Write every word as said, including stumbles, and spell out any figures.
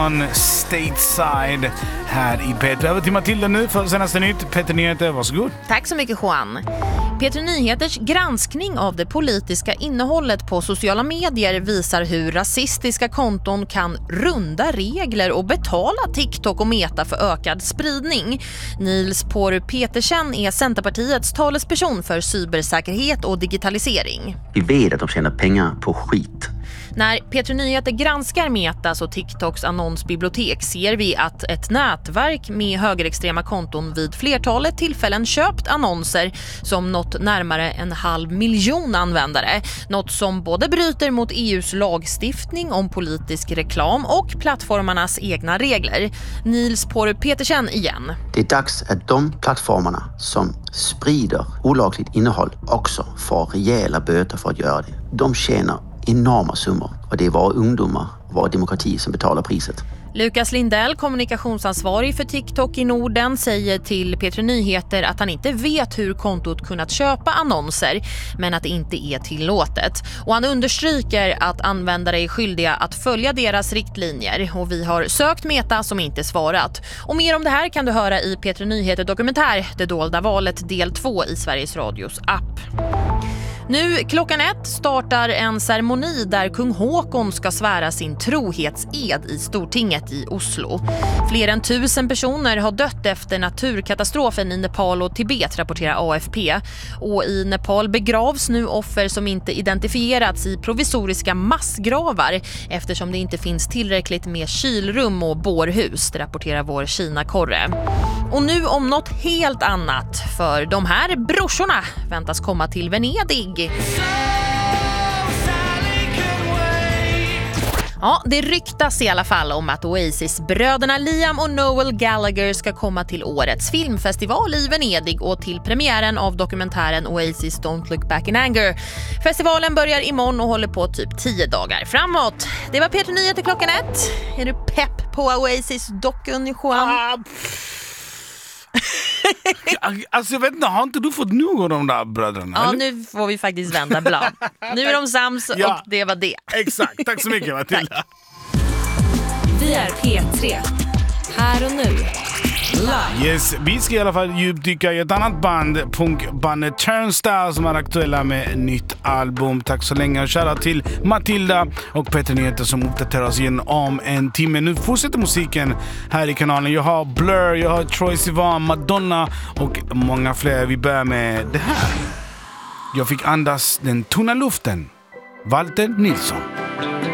Nilsson, Stateside, här i P tre. Över till Matilda nu för senaste nytt. P tre Nyheter, varsågod. Tack så mycket, Juan. P tre Nyheters granskning av det politiska innehållet på sociala medier visar hur rasistiska konton kan runda regler och betala TikTok och Meta för ökad spridning. Niels Påhr Petersen är Centerpartiets talesperson för cybersäkerhet och digitalisering. Vi vet att de tjänar pengar på skit. När P tre Nyheter granskar Metas och TikToks annonsbibliotek ser vi att ett nätverk med högerextrema konton vid flertalet tillfällen köpt annonser som nått närmare en halv miljon användare. Något som både bryter mot E U:s lagstiftning om politisk reklam och plattformarnas egna regler. Niels Påhr Petersen igen. Det är dags att de plattformarna som sprider olagligt innehåll också får rejäla böter för att göra det. De tjänar enorma summor och det är våra ungdomar och vår demokrati som betalar priset. Lukas Lindell, kommunikationsansvarig för TikTok i Norden, säger till P tre Nyheter att han inte vet hur kontot kunnat köpa annonser, men att det inte är tillåtet. Och han understryker att användare är skyldiga att följa deras riktlinjer, och vi har sökt Meta som inte svarat. Och mer om det här kan du höra i P tre Nyheter dokumentär Det dolda valet del två i Sveriges Radios app. Nu klockan ett startar en ceremoni där kung Håkon ska svära sin trohetsed i Stortinget i Oslo. Fler än tusen personer har dött efter naturkatastrofen i Nepal och Tibet, rapporterar A F P. Och i Nepal begravs nu offer som inte identifierats i provisoriska massgravar eftersom det inte finns tillräckligt med kylrum och bårhus, rapporterar vår Kina-korre. Och nu om något helt annat, för de här brorsorna väntas komma till Venedig. Ja, det ryktas i alla fall om att Oasis-bröderna Liam och Noel Gallagher ska komma till årets filmfestival i Venedig och till premiären av dokumentären Oasis Don't Look Back in Anger. Festivalen börjar imorgon och håller på typ tio dagar framåt. Det var P tre Nyheter klockan ett. Är du pepp på Oasis-dockun, Juan? Ah, alltså jag vet inte, har inte du fått nog av de där bröderna? Ja, eller? nu får vi faktiskt vända blad. Nu är de sams Ja. och det var det. Exakt, tack så mycket Matilda. Vi är P tre. Här och nu. Live. Yes, vi ska i alla fall djupdyka i ett annat band, punkbandet Turnstile, som är aktuella med nytt album. Tack så länge och shoutout till Matilda och P tre Nyheter som uppdaterar oss igen om en timme. Nu fortsätter musiken här i kanalen. Jag har Blur, jag har Troye Sivan, Madonna och många fler. Vi börjar med det här. Jag fick andas den tunna luften. Walter Nilsson.